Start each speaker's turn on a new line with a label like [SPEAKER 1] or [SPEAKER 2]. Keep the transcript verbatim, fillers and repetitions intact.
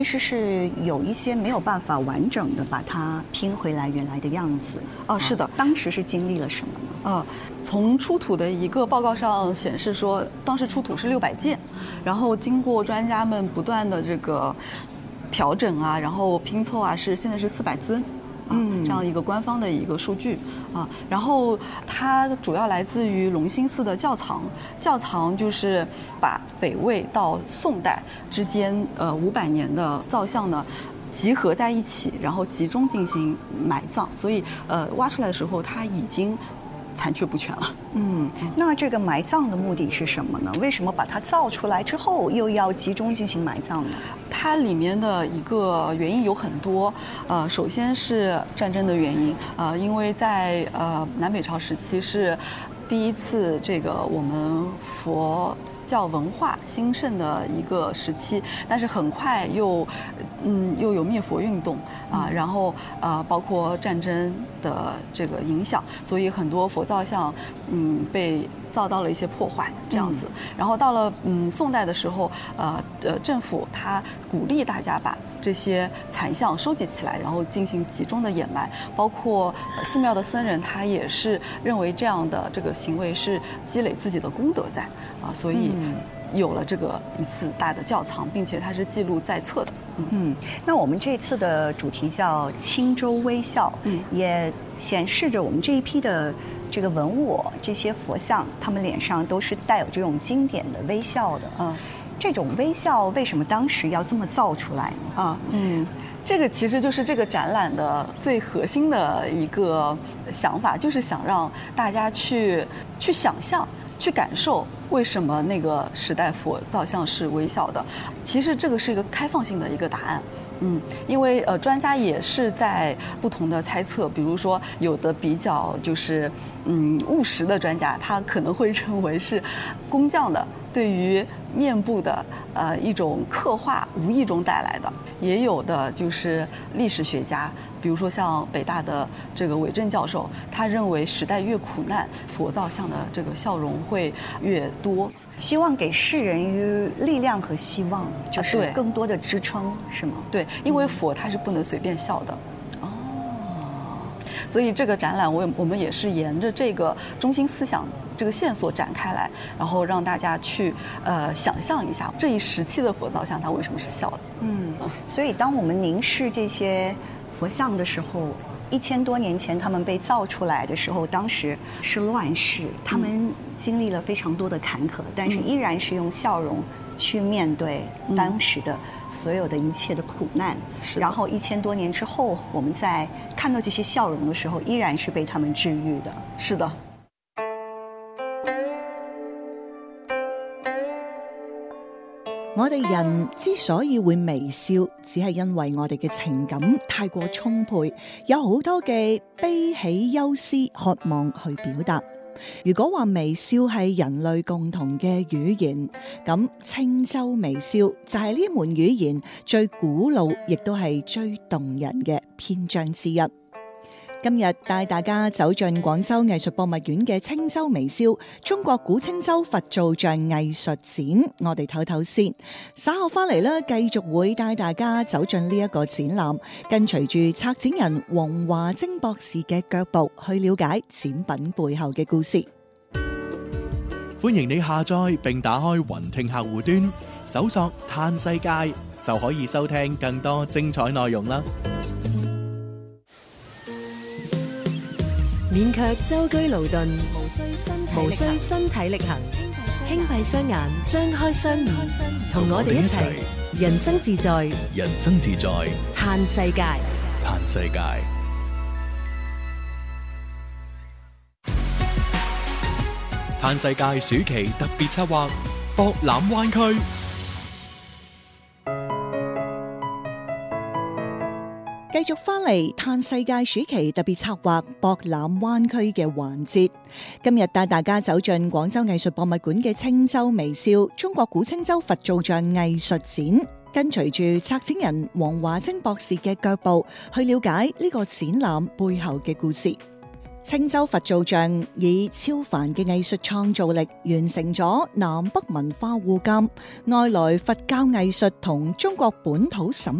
[SPEAKER 1] 其实是有一些没有办法完整的把它拼回来原来的样子。
[SPEAKER 2] 哦，是的。
[SPEAKER 1] 啊、当时是经历了什么呢？
[SPEAKER 2] 呃，从出土的一个报告上显示说，当时出土是六百件，然后经过专家们不断的这个调整啊，然后拼凑啊，是现在是四百尊。嗯，这样一个官方的一个数据啊，然后它主要来自于隆兴寺的窖藏，窖藏就是把北魏到宋代之间呃五百年的造像呢集合在一起，然后集中进行埋葬，所以呃挖出来的时候它已经残缺不全了。
[SPEAKER 1] 嗯，那这个埋葬的目的是什么呢？为什么把它造出来之后又要集中进行埋葬呢？
[SPEAKER 2] 它里面的一个原因有很多，呃，首先是战争的原因，呃，因为在呃南北朝时期是第一次这个我们佛教文化兴盛的一个时期，但是很快又，嗯，又有灭佛运动啊，然后呃，包括战争的这个影响，所以很多佛造像，嗯，被遭到了一些破坏，这样子。然后到了嗯宋代的时候，呃呃，政府它鼓励大家把这些残像收集起来，然后进行集中的掩埋，包括寺庙的僧人他也是认为这样的这个行为是积累自己的功德在啊，所以有了这个一次大的窖藏，并且它是记录在册的。
[SPEAKER 1] 嗯，嗯那我们这次的主题叫青州微笑，嗯，也显示着我们这一批的这个文物，这些佛像，他们脸上都是带有这种经典的微笑的。嗯。这种微笑为什么当时要这么造出来呢？
[SPEAKER 2] 啊，嗯，这个其实就是这个展览的最核心的一个想法，就是想让大家去去想象、去感受为什么那个时代佛造像是微笑的。其实这个是一个开放性的一个答案。嗯，因为呃，专家也是在不同的猜测，比如说有的比较就是嗯务实的专家，他可能会认为是工匠的对于面部的呃一种刻画无意中带来的，也有的就是历史学家，比如说像北大的这个韦正教授，他认为时代越苦难，佛造像的这个笑容会越多。
[SPEAKER 1] 希望给世人于力量和希望，就是更多的支撑，是吗？
[SPEAKER 2] 对，因为佛它是不能随便笑的。哦，所以这个展览，我我们也是沿着这个中心思想这个线索展开来，然后让大家去呃想象一下这一时期的佛造像它为什么是笑的。
[SPEAKER 1] 嗯，所以当我们凝视这些佛像的时候，一千多年前他们被造出来的时候，当时是乱世，他们经历了非常多的坎坷，但是依然是用笑容去面对当时的所有的一切的苦难。然后一千多年之后，我们在看到这些笑容的时候，依然是被他们治愈的。
[SPEAKER 2] 是的。
[SPEAKER 3] 我哋人之所以會微笑，只係因為我哋嘅情感太過充沛，有好多嘅悲喜憂思渴望去表達。如果話微笑係人類共同嘅語言，咁青州微笑就係呢門語言最古老，亦都係最動人嘅篇章之一。今日帶大家走進廣州藝術博物院嘅青州微笑中國古青州佛造像藝術展，我哋唞唞先。稍後翻嚟咧，繼續會帶大家走進呢一個展覽，跟隨住策展人黃華晶博士嘅腳步去了解展品背後嘅故事。
[SPEAKER 4] 歡迎你下載並打開雲聽客戶端，搜索嘆世界就可以收聽更多精彩內容啦。
[SPEAKER 5] 免卻舟車勞頓，無需身體力行，輕閉雙眼，張開雙耳，同我哋一齊人生自在，
[SPEAKER 4] 人生自在，
[SPEAKER 5] 嘆世界，
[SPEAKER 4] 嘆世界。嘆世界暑期特別策劃博覽灣區。
[SPEAKER 3] 繼續翻嚟嘆世界暑期特別策劃博覽灣區嘅環節，今日帶大家走進廣州藝術博物館嘅青州微笑中國古青州佛造像藝術展，跟隨住策展人黃華晶博士嘅腳步去了解呢個展覽背後嘅故事。 青州佛造像以超凡嘅藝術創造力，完成咗南北文化互鑒、外來佛教藝術同中國本土審